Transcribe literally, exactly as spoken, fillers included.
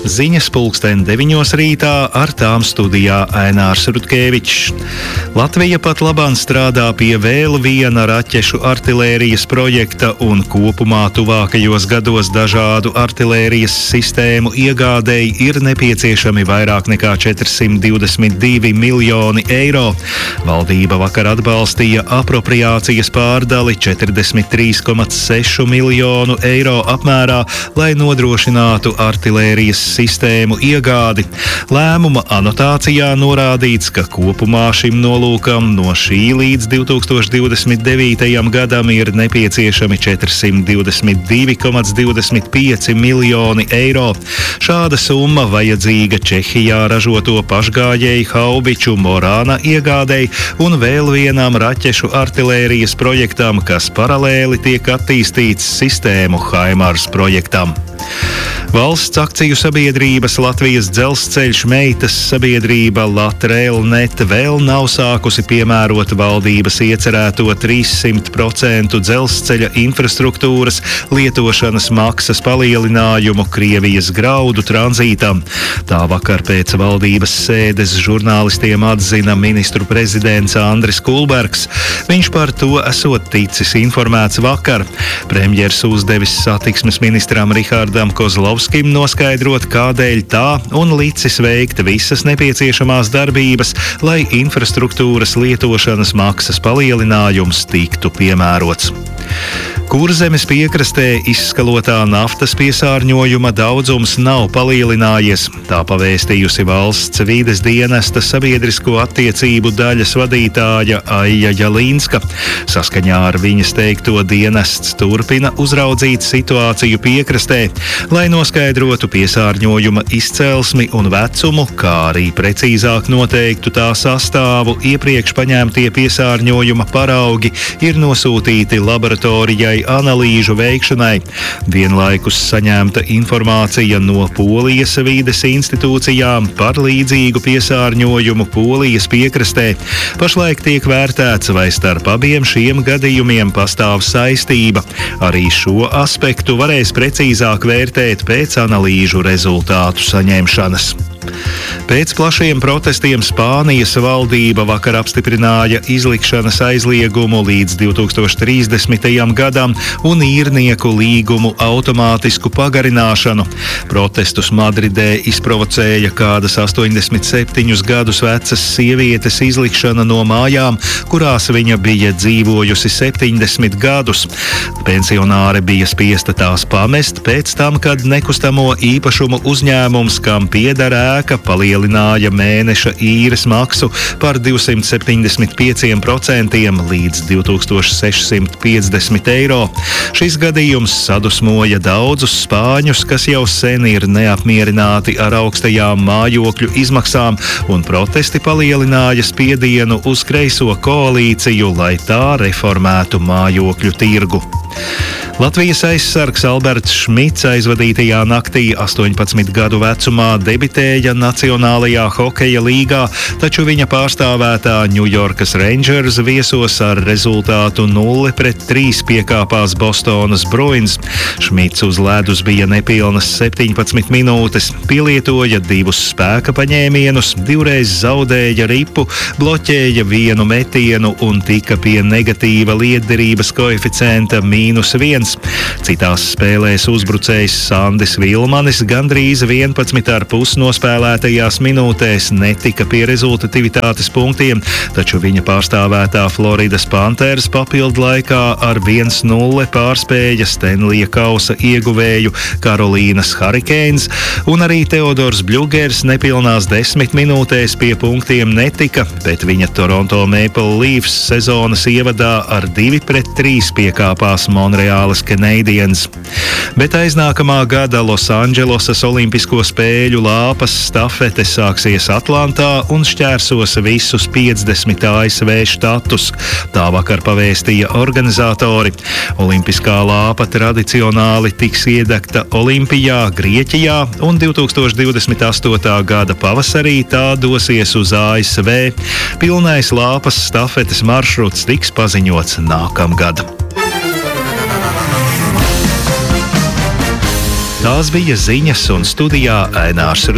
Ziņas pulksten deviņos rītā, ar tām studijā Ainārs Rutkevičs. Latvija pat labāk strādā pie vēl viena raķešu artilērijas projekta un kopumā tuvākajos gados dažādu artilērijas sistēmu iegādēji ir nepieciešami vairāk nekā četrsimt divdesmit divi miljoni eiro. Valdība vakar atbalstīja apropriācijas pārdali četrdesmit trīs komats seši miljonu eiro apmērā, lai nodrošinātu artilērijas sistēmu iegādi. Lēmuma anotācijā norādīts, ka kopumā šim nolūkam no šī līdz divi tūkstoši divdesmit devītajam gadam ir nepieciešami četrsimt divdesmit divi komats divdesmit pieci miljoni eiro. Šāda summa vajadzīga Čehijā ražoto pašgājēju haubiču Morāna iegādei un vēl vienam raķešu artilērijas projektam, kas paralēli tiek attīstīts sistēmu Haimars projektam. Valsts akciju sabiedrības Latvijas Dzelzceļš meitas sabiedrība Latrailnet vēl nav sākusi piemērot valdības iecerēto trīssimt procentu dzelzceļa infrastruktūras lietošanas maksas palielinājumu Krievijas graudu tranzītam. Tā vakar pēc valdības sēdes žurnālistiem atzina ministru prezidents Andris Kulbergs. Viņš par to esot ticis informēts vakar. Premjers uzdevis satiksmes ministram Rihardam Kozlovskim noskaidrot, kādēļ tā, un licis veikt visas nepieciešamās darbības, lai infrastruktūras lietošanas maksas palielinājums tiktu piemērots. Kurzemes piekrastē izskalotā naftas piesārņojuma daudzums nav palielinājies. Tā pavēstījusi valsts vides dienesta sabiedrisko attiecību daļas vadītāja Aija Jalīnska. Saskaņā ar viņas teikto dienests turpina uzraudzīt situāciju piekrastē, lai noskaidrotu piesārņojuma izcelsmi un vecumu, kā arī precīzāk noteiktu tā sastāvu. Iepriekš paņemtie piesārņojuma paraugi ir nosūtīti laboratorijai analīžu veikšanai. Vienlaikus saņemta informācija no Polijas vides institūcijām par līdzīgu piesārņojumu Polijas piekrastē. Pašlaik tiek vērtēts, vai starp abiem šiem gadījumiem pastāv saistība. Arī šo aspektu varēs precīzāk vērtēt pēc analīžu rezultātu saņemšanas. Pēc plašiem protestiem Spānijas valdība vakar apstiprināja izlikšanas aizliegumu līdz divi tūkstoši trīsdesmitajam gadam un īrnieku līgumu automātisku pagarināšanu. Protestus Madridē izprovocēja kādas astoņdesmit septiņus gadus vecas sievietes izlikšana no mājām, kurās viņa bija dzīvojusi septiņdesmit gadus. Pensionāre bija spiesta tās pamest pēc tam, kad nekustamo īpašumu uzņēmums, kam pieder ēka, palielināja mēneša īres maksu par divsimt septiņdesmit pieciem procentiem līdz divi tūkstoši sešsimt piecdesmit eiro. Šis gadījums sadusmoja daudzus spāņus, kas jau sen ir neapmierināti ar augstajām mājokļu izmaksām, un protesti palielināja spiedienu uz kreiso koalīciju, lai tā reformētu mājokļu tirgu. Latvijas aizsargs Alberts Šmits aizvadītajā naktī astoņpadsmit gadu vecumā debitēja Nacionālajā hokeja līgā, taču viņa pārstāvētā Ņujorkas Rangers viesos ar rezultātu nulle pret trīs piekāpās Bostonas Bruins. Šmits uz ledus bija nepilnas septiņpadsmit minūtes, pielietoja divus spēka paņēmienus, divreiz zaudēja ripu, bloķēja vienu metienu un tika pie negatīva lietderības koeficienta mīnus viens. Citās spēlēs uzbrucējs Sandis Vilmanis gandrīz vienpadsmit ar pus nospēlētajās minūtēs netika pie rezultatīvitātes punktiem, taču viņa pārstāvētā Floridas Panthers papildu laikā ar viens nulle pārspēja Stenlija kausa ieguvēju Karolīnas Hurricanes, un arī Teodors Bļugers nepilnās desmit minūtēs pie punktiem netika, bet viņa Toronto Maple Leafs sezonas ievadā ar divi pret trīs piekāpās Monreālas Canadiens. Bet aiznākamā gada Losandželosas Olimpisko spēļu lāpas stafete sāksies Atlantā un šķērsos visus piecdesmit A S V štatus. Tā vakar pavēstīja organizatori. Olimpiskā lāpa tradicionāli tiks iedegta Olimpijā, Grieķijā, un divi tūkstoši divdesmit astotā gada pavasarī tā dosies uz A S V. Pilnais lāpas stafetes maršruts tiks paziņots nākamgad. Tās bija ziņas un studijā Ainārs